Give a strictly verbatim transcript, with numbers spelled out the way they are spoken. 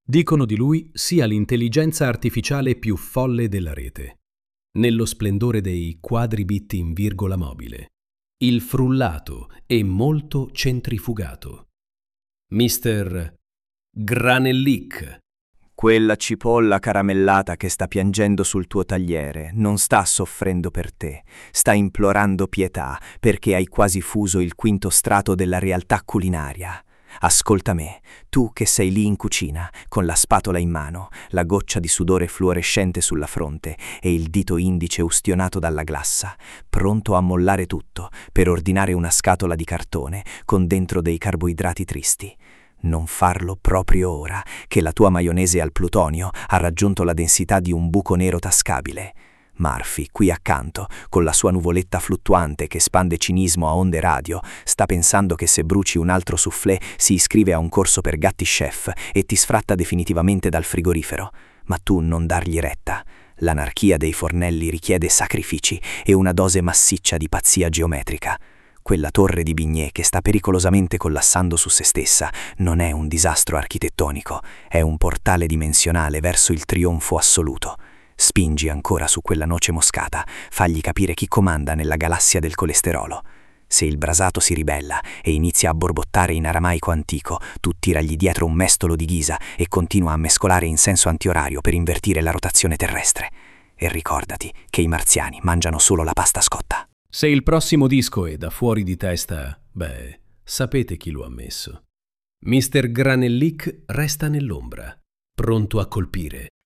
Dicono di lui sia l'intelligenza artificiale più folle della rete, nello splendore dei quadribit in virgola mobile, il frullato e molto centrifugato. mister Granellic. Quella cipolla caramellata che sta piangendo sul tuo tagliere non sta soffrendo per te, sta implorando pietà perché hai quasi fuso il quinto strato della realtà culinaria. Ascolta me, tu che sei lì in cucina, con la spatola in mano, la goccia di sudore fluorescente sulla fronte e il dito indice ustionato dalla glassa, pronto a mollare tutto per ordinare una scatola di cartone con dentro dei carboidrati tristi. Non farlo proprio ora, che la tua maionese al plutonio ha raggiunto la densità di un buco nero tascabile. Murphy, qui accanto, con la sua nuvoletta fluttuante che spande cinismo a onde radio, sta pensando che se bruci un altro soufflé si iscrive a un corso per gatti chef e ti sfratta definitivamente dal frigorifero. Ma tu non dargli retta. L'anarchia dei fornelli richiede sacrifici e una dose massiccia di pazzia geometrica. Quella torre di Bignè che sta pericolosamente collassando su se stessa non è un disastro architettonico, è un portale dimensionale verso il trionfo assoluto. Spingi ancora su quella noce moscata, fagli capire chi comanda nella galassia del colesterolo. Se il brasato si ribella e inizia a borbottare in aramaico antico, tu tiragli dietro un mestolo di ghisa e continua a mescolare in senso antiorario per invertire la rotazione terrestre. E ricordati che i marziani mangiano solo la pasta scotta. Se il prossimo disco è da fuori di testa, beh, sapete chi lo ha messo. mister Granellic resta nell'ombra, pronto a colpire.